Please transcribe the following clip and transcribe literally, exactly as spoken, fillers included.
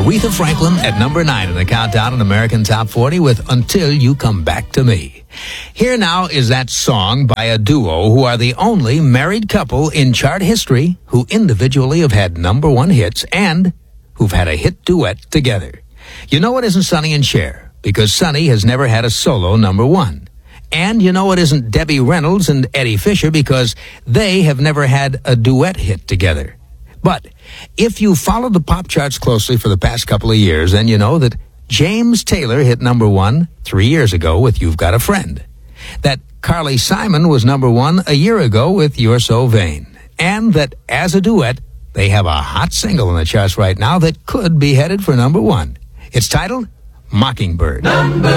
Aretha Franklin at number nine in the countdown in American Top forty with Until You Come Back to Me. Here now is that song by a duo who are the only married couple in chart history who individually have had number one hits and who've had a hit duet together. You know it isn't Sonny and Cher, because Sonny has never had a solo number one. And you know it isn't Debbie Reynolds and Eddie Fisher, because they have never had a duet hit together. But if you followed the pop charts closely for the past couple of years, then you know that James Taylor hit number one three years ago with You've Got a Friend. That Carly Simon was number one a year ago with You're So Vain. And that as a duet, they have a hot single in the charts right now that could be headed for number one. It's titled Mockingbird. Number